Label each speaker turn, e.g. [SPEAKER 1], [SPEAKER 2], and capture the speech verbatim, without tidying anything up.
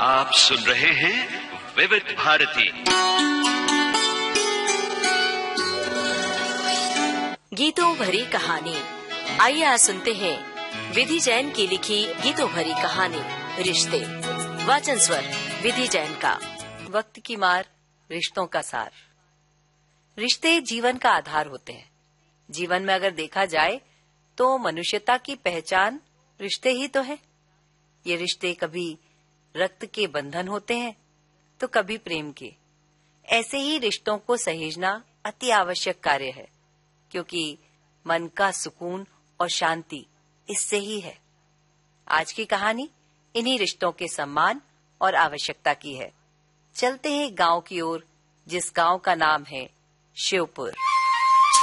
[SPEAKER 1] आप सुन रहे हैं विविध भारती।
[SPEAKER 2] गीतों भरी कहानी। आइए आज सुनते हैं विधि जैन की लिखी गीतों भरी कहानी रिश्ते। वाचन स्वर विधि जैन का। वक्त की मार, रिश्तों का सार। रिश्ते जीवन का आधार होते हैं। जीवन में अगर देखा जाए तो मनुष्यता की पहचान रिश्ते ही तो है। ये रिश्ते कभी रक्त के बंधन होते हैं तो कभी प्रेम के। ऐसे ही रिश्तों को सहेजना अति आवश्यक कार्य है, क्योंकि मन का सुकून और शांति इससे ही है। आज की कहानी इन्हीं रिश्तों के सम्मान और आवश्यकता की है। चलते हैं गांव की ओर, जिस गांव का नाम है शिवपुर।